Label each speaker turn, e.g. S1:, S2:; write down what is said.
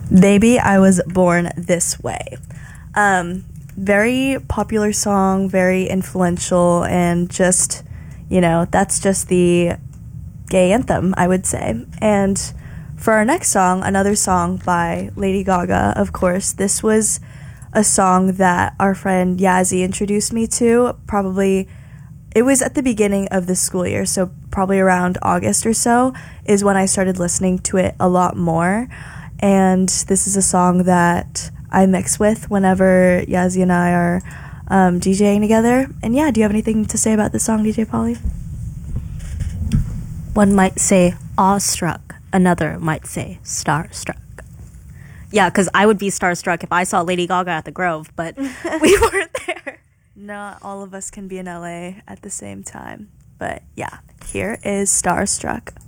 S1: Baby, I Was Born This Way. Very popular song, very influential, and just, that's just the gay anthem, I would say. And for our next song, another song by Lady Gaga, of course. This was a song that our friend Yazzie introduced me to. It was at the beginning of the school year, so probably around August or so is when I started listening to it a lot more. And this is a song that I mix with whenever Yazzie and I are DJing together. And yeah, do you have anything to say about this song, DJ Polly?
S2: One might say awestruck, another might say starstruck. Yeah, because I would be starstruck if I saw Lady Gaga at the Grove, but we weren't there.
S1: Not all of us can be in LA at the same time. But yeah, here is Starstruck.